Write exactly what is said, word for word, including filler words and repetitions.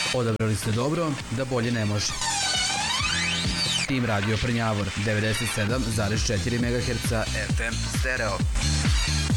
Odabrali ste dobro, da bolje ne može. Tim Radio Prnjavor, devedeset sedam zarez četiri megaherca F M stereo.